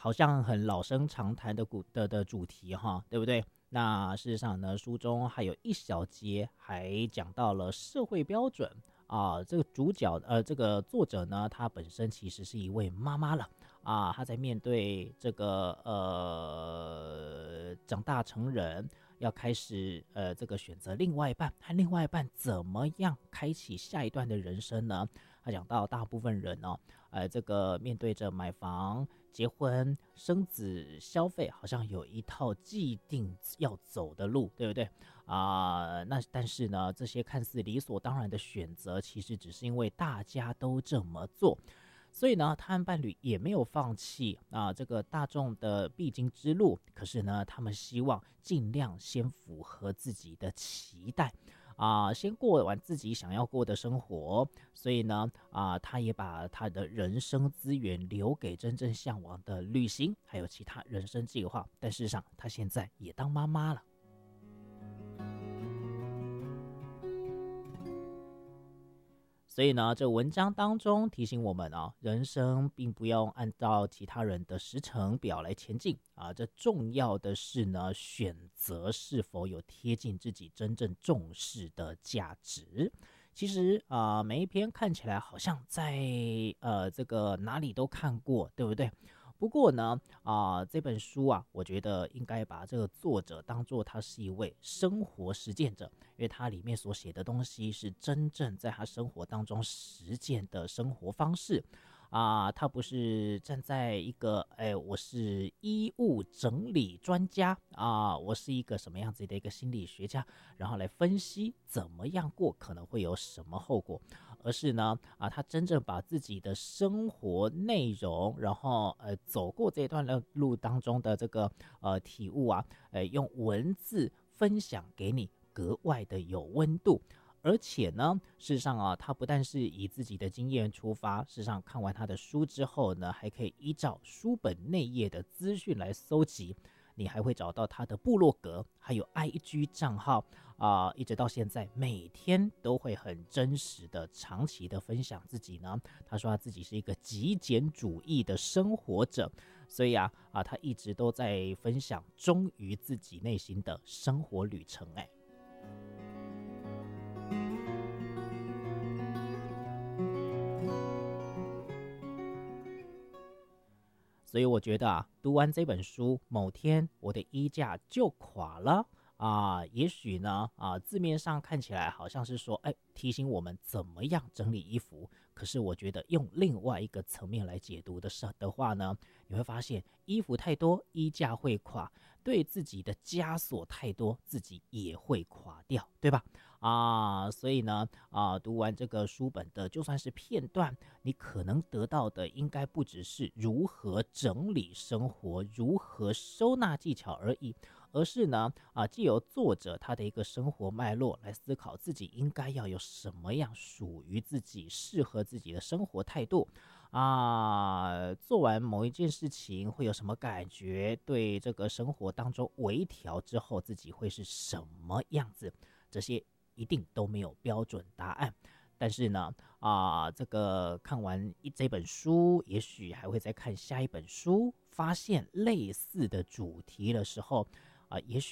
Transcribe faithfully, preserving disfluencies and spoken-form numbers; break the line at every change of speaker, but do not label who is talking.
好像很老生常谈的古的的主题哈，对不对？那事实上呢，书中还有一小节还讲到了社会标准啊。这个主角呃，这个作者呢，他本身其实是一位妈妈了啊。他在面对这个呃长大成人，要开始呃这个选择另外一半，和另外一半怎么样开启下一段的人生呢？他讲到大部分人哦，呃，这个面对着买房、结婚、生子、消费，好像有一套既定要走的路，对不对啊、呃？那但是呢，这些看似理所当然的选择，其实只是因为大家都这么做。所以呢，他和伴侣也没有放弃啊这个大众的必经之路，可是呢，他们希望尽量先符合自己的期待。啊，先过完自己想要过的生活，所以呢，啊，他也把他的人生资源留给真正向往的旅行，还有其他人生计划。但事实上，他现在也当妈妈了。所以呢，这文章当中提醒我们啊，人生并不用按照其他人的时程表来前进啊，这重要的是呢，选择是否有贴近自己真正重视的价值。其实啊、呃每一篇看起来好像在呃这个哪里都看过，对不对？不过呢，啊、这本书啊，我觉得应该把这个作者当作他是一位生活实践者，因为他里面所写的东西是真正在他生活当中实践的生活方式。啊，他不是站在一个，哎，我是衣物整理专家啊，我是一个什么样子的一个心理学家，然后来分析怎么样过可能会有什么后果，而是呢，啊，他真正把自己的生活内容，然后呃走过这段的路当中的这个呃体悟啊，呃用文字分享给你，格外的有温度。而且呢，事实上啊，他不但是以自己的经验出发，事实上看完他的书之后呢，还可以依照书本内页的资讯来搜集，你还会找到他的部落格，还有 I G 账号啊、呃一直到现在，每天都会很真实的、长期的分享自己呢。他说他自己是一个极简主义的生活者，所以啊啊，他一直都在分享忠于自己内心的生活旅程。哎。所以我觉得啊，读完这本书，某天我的衣架就垮了啊。也许呢，啊，字面上看起来好像是说，哎，提醒我们怎么样整理衣服。可是我觉得用另外一个层面来解读的是的话呢，你会发现衣服太多，衣架会垮；对自己的枷锁太多，自己也会垮掉，对吧？啊，所以呢，啊，读完这个书本的，就算是片段，你可能得到的应该不只是如何整理生活、如何收纳技巧而已，而是呢，啊，既由作者他的一个生活脉络来思考自己应该要有什么样属于自己、适合自己的生活态度。啊，做完某一件事情会有什么感觉？对这个生活当中微调之后，自己会是什么样子？这些一定都没有标准答案。但是呢，啊，这个看完一这本书，也许还会再看下一本书，发现类似的主题的时候，啊，也许。